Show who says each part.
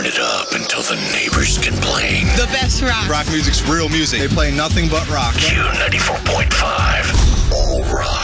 Speaker 1: Turn it up until the neighbors can complain.
Speaker 2: The best rock.
Speaker 3: Rock music's real music. They play nothing but rock.
Speaker 1: Q94.5. All rock.